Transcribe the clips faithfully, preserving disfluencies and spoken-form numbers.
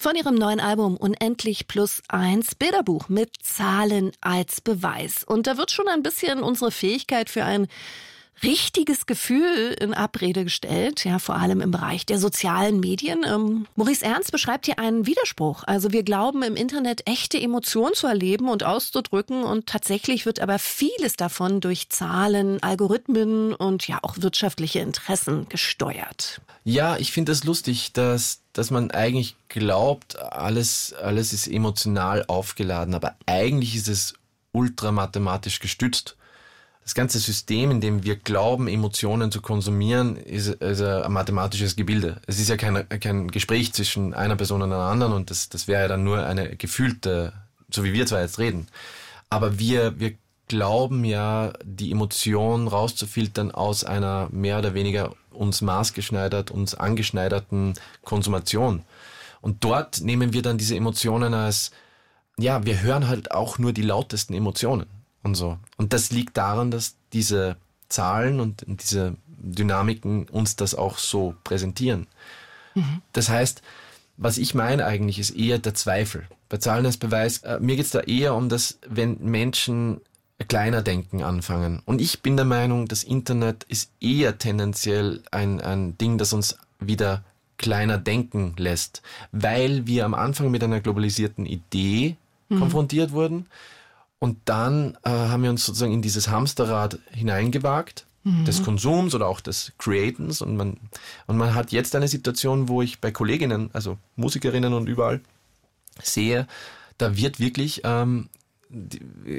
Von ihrem neuen Album Unendlich plus eins, Bilderbuch mit Zahlen als Beweis. Und da wird schon ein bisschen unsere Fähigkeit für ein richtiges Gefühl in Abrede gestellt, ja, vor allem im Bereich der sozialen Medien. Ähm, Maurice Ernst beschreibt hier einen Widerspruch. Also wir glauben im Internet echte Emotionen zu erleben und auszudrücken und tatsächlich wird aber vieles davon durch Zahlen, Algorithmen und ja auch wirtschaftliche Interessen gesteuert. Ja, ich finde das lustig, dass, dass man eigentlich glaubt, alles, alles ist emotional aufgeladen, aber eigentlich ist es ultramathematisch gestützt. Das ganze System, in dem wir glauben, Emotionen zu konsumieren, ist, ist ein mathematisches Gebilde. Es ist ja kein, kein Gespräch zwischen einer Person und einer anderen und das, das wäre ja dann nur eine gefühlte, so wie wir zwar jetzt reden. Aber wir, wir glauben ja, die Emotion rauszufiltern aus einer mehr oder weniger uns maßgeschneidert, uns angeschneiderten Konsumation. Und dort nehmen wir dann diese Emotionen als, ja, wir hören halt auch nur die lautesten Emotionen. Und so. Und das liegt daran, dass diese Zahlen und diese Dynamiken uns das auch so präsentieren. Mhm. Das heißt, was ich meine eigentlich, ist eher der Zweifel. Bei Zahlen als Beweis, äh, mir geht's da eher um das, wenn Menschen kleiner denken anfangen. Und ich bin der Meinung, das Internet ist eher tendenziell ein, ein Ding, das uns wieder kleiner denken lässt, weil wir am Anfang mit einer globalisierten Idee mhm. konfrontiert wurden. Und dann äh, haben wir uns sozusagen in dieses Hamsterrad hineingewagt, mhm. des Konsums oder auch des Createns. Und man, und man hat jetzt eine Situation, wo ich bei Kolleginnen, also Musikerinnen und überall sehe, da wird wirklich ähm, die,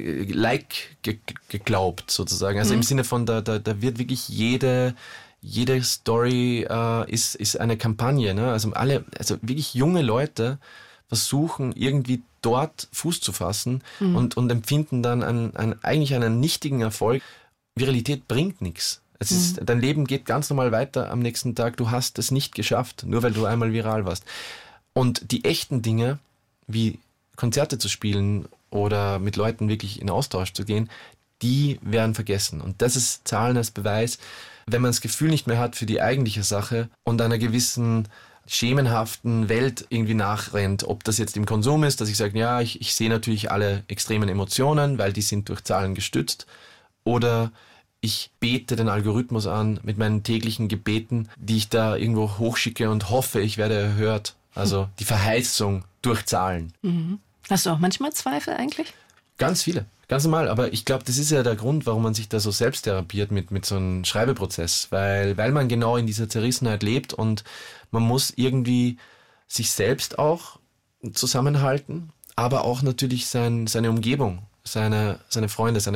like ge- geglaubt sozusagen. Also mhm. im Sinne von, da, da, da wird wirklich jede, jede Story äh, ist, ist eine Kampagne. Ne? Also alle, also wirklich junge Leute versuchen irgendwie dort Fuß zu fassen mhm. und, und empfinden dann einen, einen, eigentlich einen nichtigen Erfolg. Viralität bringt nichts. Es mhm. ist, dein Leben geht ganz normal weiter am nächsten Tag. Du hast es nicht geschafft, nur weil du einmal viral warst. Und die echten Dinge, wie Konzerte zu spielen oder mit Leuten wirklich in Austausch zu gehen, die werden vergessen. Und das ist Zahlen als Beweis, wenn man das Gefühl nicht mehr hat für die eigentliche Sache und einer gewissen schemenhaften Welt irgendwie nachrennt, ob das jetzt im Konsum ist, dass ich sage, ja, ich, ich sehe natürlich alle extremen Emotionen, weil die sind durch Zahlen gestützt, oder ich bete den Algorithmus an mit meinen täglichen Gebeten, die ich da irgendwo hochschicke und hoffe, ich werde erhört. Also die Verheißung durch Zahlen. Mhm. Hast du auch manchmal Zweifel eigentlich? Ganz viele. Ganz normal, aber ich glaube, das ist ja der Grund, warum man sich da so selbst therapiert mit, mit so einem Schreibeprozess, weil, weil man genau in dieser Zerrissenheit lebt und man muss irgendwie sich selbst auch zusammenhalten, aber auch natürlich sein, seine Umgebung, seine, seine Freunde, seine